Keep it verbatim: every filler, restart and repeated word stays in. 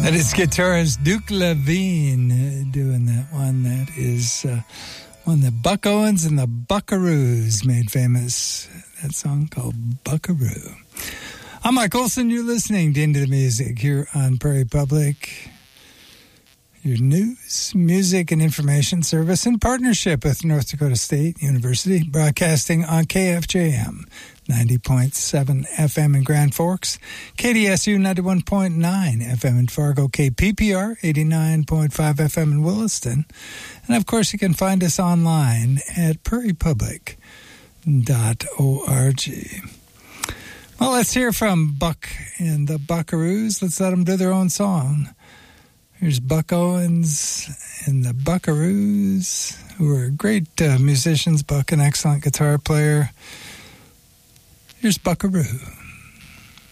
That is guitarist Duke Levine uh, doing that one. That is uh, one that Buck Owens and the Buckaroos made famous. That song called Buckaroo. I'm Mike Olson. You're listening to Into the Music here on Prairie Public. Your news, music, and information service in partnership with North Dakota State University, broadcasting on K F J M ninety point seven F M in Grand Forks, K D S U ninety-one point nine F M in Fargo, K P P R eighty-nine point five F M in Williston. And, of course, you can find us online at prairie public dot org. Well, let's hear from Buck and the Buckaroos. Let's let them do their own song. Here's Buck Owens and the Buckaroos, who are great uh, musicians. Buck, an excellent guitar player. Here's Buckaroo.